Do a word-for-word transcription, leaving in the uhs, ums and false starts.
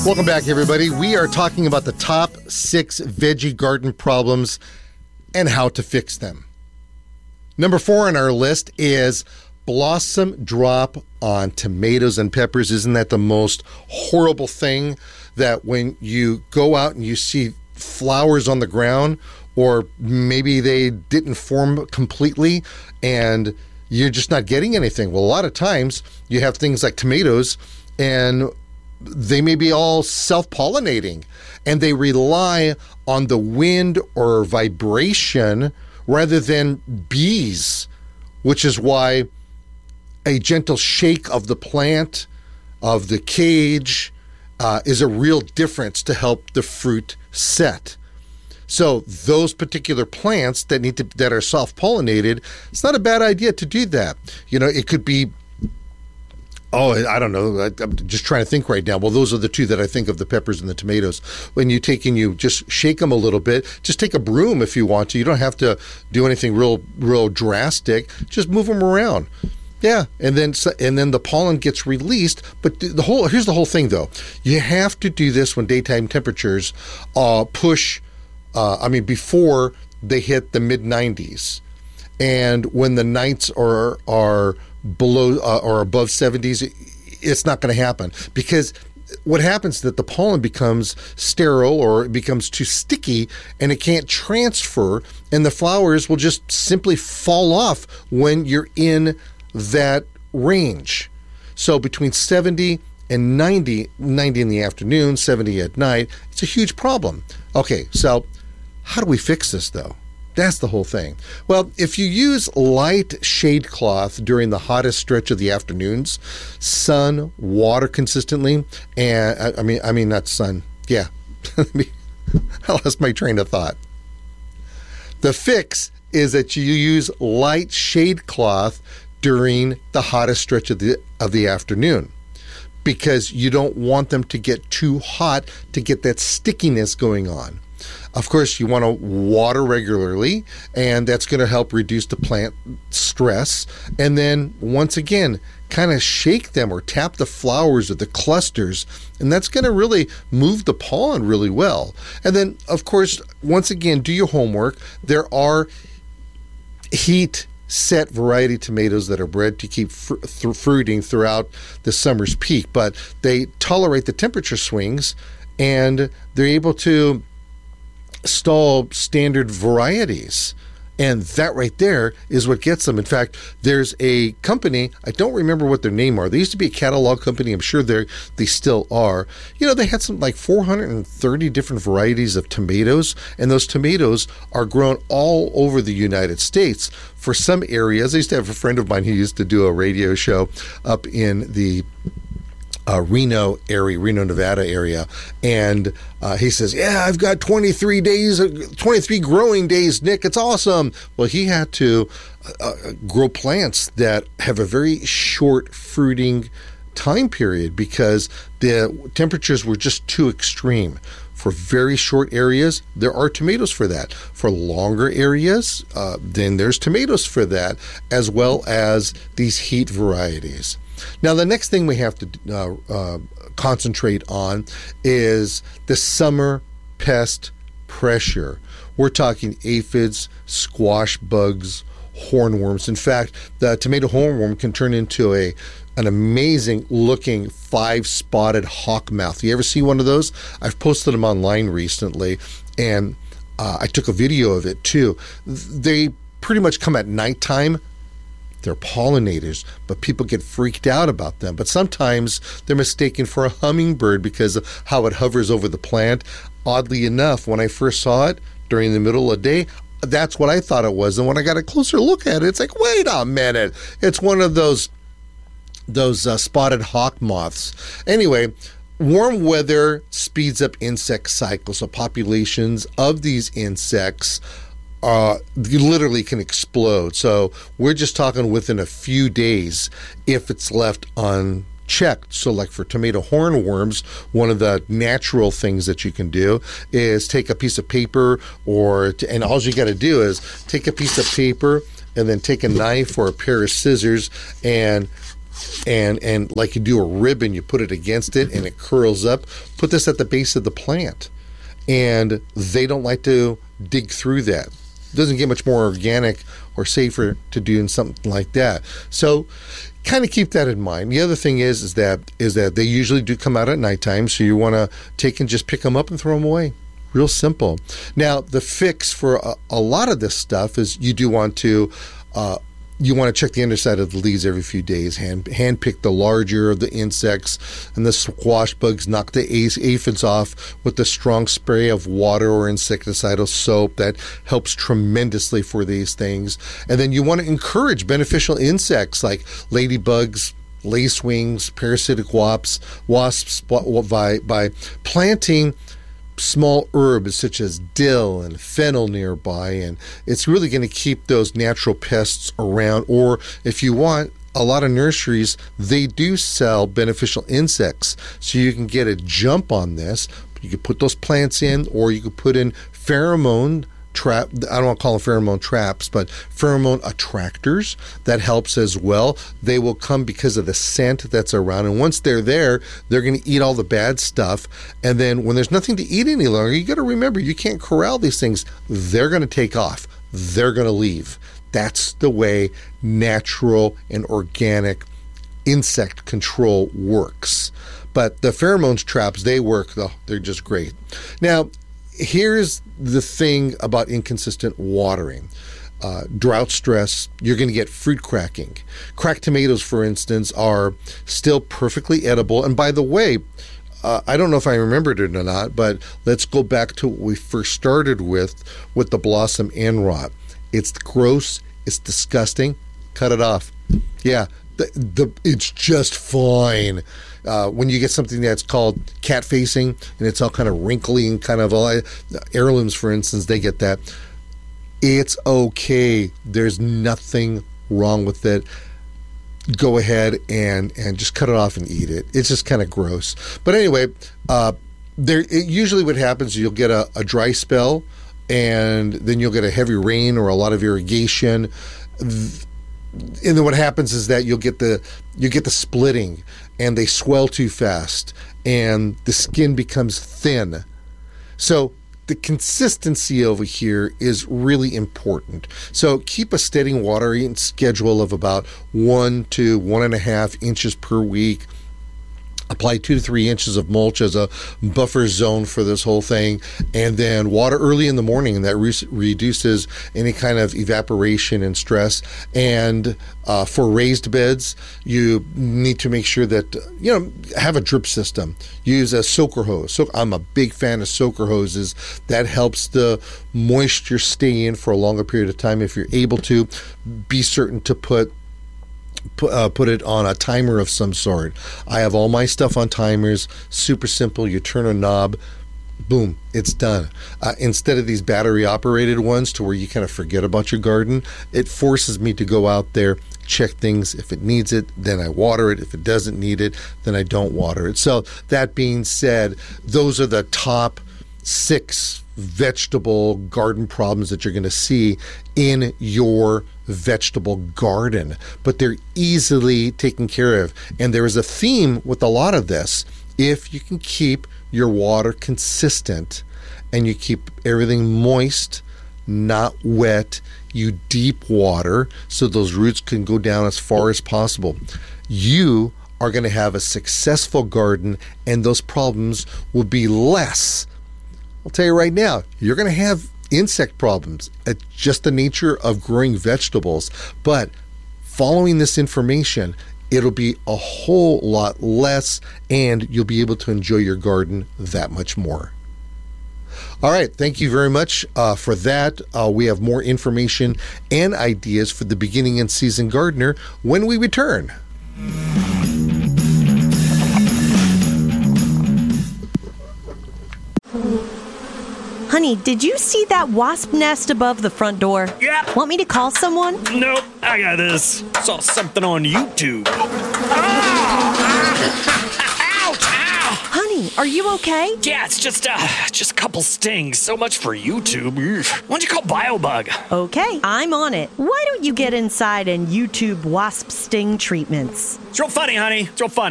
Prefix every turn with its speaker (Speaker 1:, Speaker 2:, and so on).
Speaker 1: Welcome back, everybody. We are talking about the top six veggie garden problems and how to fix them. Number four on our list is blossom drop on tomatoes and peppers. Isn't that the most horrible thing, that when you go out and you see flowers on the ground, or maybe they didn't form completely and you're just not getting anything? Well, a lot of times you have things like tomatoes and they may be all self-pollinating, and they rely on the wind or vibration rather than bees, which is why a gentle shake of the plant, of the cage, uh, is a real difference to help the fruit set. So those particular plants that need to that are self-pollinated, it's not a bad idea to do that. You know, it could be Oh, I don't know. I, I'm just trying to think right now. Well, those are the two that I think of, the peppers and the tomatoes. When you take and you just shake them a little bit, just take a broom if you want to. You don't have to do anything real, real drastic. Just move them around. Yeah, and then and then the pollen gets released. But the whole here's the whole thing, though. You have to do this when daytime temperatures uh, push. Uh, I mean, before they hit the mid nineties, and when the nights are are below uh, or above seventies, it's not going to happen, because what happens is that the pollen becomes sterile, or it becomes too sticky, and it can't transfer, and the flowers will just simply fall off when you're in that range. So between seventy and ninety, ninety in the afternoon, seventy at night, it's a huge problem. Okay, so how do we fix this, though? That's the whole thing. Well, if you use light shade cloth during the hottest stretch of the afternoons, sun, water consistently, and I, I mean, I mean not sun. Yeah, I lost my train of thought. The fix is that you use light shade cloth during the hottest stretch of the of the afternoon, because you don't want them to get too hot to get that stickiness going on. Of course, you want to water regularly, and that's going to help reduce the plant stress. And then, once again, kind of shake them or tap the flowers or the clusters, and that's going to really move the pollen really well. And then, of course, once again, do your homework. There are heat set variety tomatoes that are bred to keep fr- th- fruiting throughout the summer's peak, but they tolerate the temperature swings, and they're able to stall standard varieties. And that right there is what gets them. In fact, there's a company, I don't remember what their name are. They used to be a catalog company. I'm sure they they still are. You know, they had some like four hundred thirty different varieties of tomatoes, and those tomatoes are grown all over the United States. For some areas, I used to have a friend of mine who used to do a radio show up in the Uh, Reno area, Reno, Nevada area, and uh, he says, "Yeah, I've got twenty-three days, twenty-three growing days, Nick. It's awesome." Well, he had to uh, grow plants that have a very short fruiting time period because the temperatures were just too extreme. For very short areas, there are tomatoes for that. For longer areas, uh, then there's tomatoes for that, as well as these heat varieties. Now, the next thing we have to uh, uh, concentrate on is the summer pest pressure. We're talking aphids, squash bugs, hornworms. In fact, the tomato hornworm can turn into a an amazing looking five-spotted hawkmouth. You ever see one of those? I've posted them online recently, and uh, I took a video of it too. They pretty much come at nighttime. They're pollinators, but people get freaked out about them. But sometimes they're mistaken for a hummingbird because of how it hovers over the plant. Oddly enough, when I first saw it during the middle of the day, that's what I thought it was. And when I got a closer look at it, it's like, wait a minute. It's one of those, those uh, spotted hawk moths. Anyway, warm weather speeds up insect cycles. So populations of these insects Uh, you literally can explode. So we're just talking within a few days if it's left unchecked. So like for tomato hornworms, one of the natural things that you can do is take a piece of paper or, and all you got to do is take a piece of paper and then take a knife or a pair of scissors and and and like you do a ribbon, you put it against it and it curls up. Put this at the base of the plant, and they don't like to dig through that. It doesn't get much more organic or safer to do in something like that. So kind of keep that in mind. The other thing is is that is that they usually do come out at nighttime, so you want to take and just pick them up and throw them away. Real simple. Now, the fix for a, a lot of this stuff is you do want to uh, you want to check the underside of the leaves every few days. Hand hand pick the larger of the insects and the squash bugs. Knock the aphids off with the strong spray of water or insecticidal soap. That helps tremendously for these things. And then you want to encourage beneficial insects like ladybugs, lacewings, parasitic wasps, wasps by by planting small herbs such as dill and fennel nearby, and it's really going to keep those natural pests around. Or if you want, a lot of nurseries, they do sell beneficial insects, so you can get a jump on this. You could put those plants in, or you could put in pheromone trap. I don't want to call them pheromone traps, but pheromone attractors. That helps as well. They will come because of the scent that's around, and once they're there, they're going to eat all the bad stuff. And then when there's nothing to eat any longer, you got to remember, you can't corral these things. They're going to take off. They're going to leave. That's the way natural and organic insect control works. But the pheromones traps, they work. Oh, they're just great. Now, here's the thing about inconsistent watering. Uh, drought stress, you're going to get fruit cracking. Cracked tomatoes, for instance, are still perfectly edible. And by the way, uh, I don't know if I remembered it or not, but let's go back to what we first started with, with the blossom end rot. It's gross. It's disgusting. Cut it off. Yeah, the, the, it's just fine. Uh, when you get something that's called cat facing and it's all kind of wrinkly and kind of all, heirlooms, for instance, they get that. It's okay. There's nothing wrong with it. Go ahead and, and just cut it off and eat it. It's just kind of gross. But anyway, uh, there it, usually what happens is you'll get a, a dry spell, and then you'll get a heavy rain or a lot of irrigation. And then what happens is that you'll get the you get the splitting, and they swell too fast, and the skin becomes thin. So the consistency over here is really important. So keep a steady watering schedule of about one to one and a half inches per week. Apply two to three inches of mulch as a buffer zone for this whole thing, and then water early in the morning, and that re- reduces any kind of evaporation and stress. And uh, for raised beds, you need to make sure that, you know, have a drip system. Use a soaker hose. So I'm a big fan of soaker hoses. That helps the moisture stay in for a longer period of time. If you're able to, be certain to put Put, uh, put it on a timer of some sort. I have all my stuff on timers. Super simple. You turn a knob, boom, it's done. Uh, instead of these battery operated ones to where you kind of forget about your garden, it forces me to go out there, check things. If it needs it, then I water it. If it doesn't need it, then I don't water it. So that being said, those are the top six vegetable garden problems that you're going to see in your vegetable garden, but they're easily taken care of. And there is a theme with a lot of this. If you can keep your water consistent and you keep everything moist, not wet, you deep water so those roots can go down as far as possible, you are going to have a successful garden, and those problems will be less. I'll tell you right now, you're going to have insect problems. It's just the nature of growing vegetables. But following this information, it'll be a whole lot less, and you'll be able to enjoy your garden that much more. All right, thank you very much uh, for that. Uh, we have more information and ideas for the beginning and season gardener when we return.
Speaker 2: Honey, did you see that wasp nest above the front door?
Speaker 3: Yep.
Speaker 2: Want me to call someone?
Speaker 3: Nope, I got this. Saw something on YouTube. Oh! Ouch! Ow!
Speaker 2: Honey, are Are you okay?
Speaker 3: Yeah, it's just, uh, just a couple stings. So much for YouTube. Why don't you call BioBug?
Speaker 2: Okay, I'm on it. Why don't you get inside and YouTube wasp sting treatments?
Speaker 3: It's real funny, honey. It's real funny.